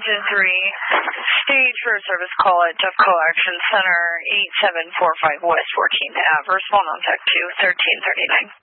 Region 3, stage for a service call at Jeffco Action Center, 8745 West 14th Ave. Respond on Tech 2, 1339.